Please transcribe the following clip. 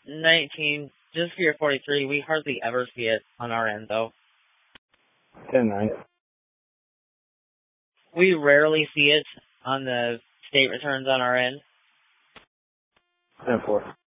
19, just for your 43, we hardly ever see it on our end, though. 10-9. We rarely see it on the state returns on our end. 10-4.